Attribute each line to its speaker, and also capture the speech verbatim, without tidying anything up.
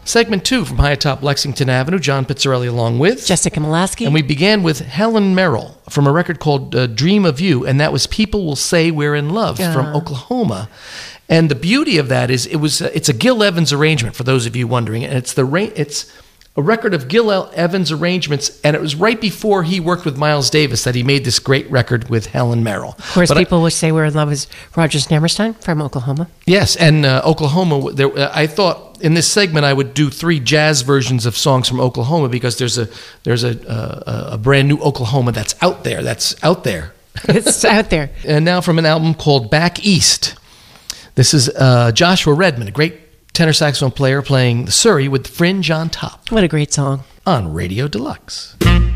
Speaker 1: Segment two from high atop Lexington Avenue, John Pizzarelli along with
Speaker 2: Jessica Molaski.
Speaker 1: And we began with Helen Merrill from a record called uh, Dream of You, and that was People Will Say We're in Love
Speaker 2: Uh.
Speaker 1: from Oklahoma. And the beauty of that is it was uh, it's a Gil Evans arrangement, for those of you wondering, and it's the ra- it's a record of Gil Evans arrangements, and it was right before he worked with Miles Davis that he made this great record with Helen Merrill.
Speaker 2: Of course,
Speaker 1: But I-
Speaker 2: People Will Say We're in Love is Roger Hammerstein from Oklahoma.
Speaker 1: Yes, and uh, Oklahoma. There, uh, I thought in this segment I would do three jazz versions of songs from Oklahoma because there's a there's a uh, a brand new Oklahoma that's out there. That's out there.
Speaker 2: It's out there.
Speaker 1: And now from an album called Back East. This is uh, Joshua Redman, a great tenor saxophone player playing the Surrey with Fringe on top
Speaker 2: What a great song.
Speaker 1: on Radio Deluxe.